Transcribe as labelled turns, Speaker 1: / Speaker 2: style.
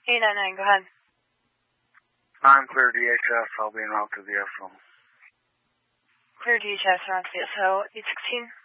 Speaker 1: 899, go ahead.
Speaker 2: I'm clear DHS. I'll be en route to the SO.
Speaker 1: Clear DHS, en route to the SO. 816.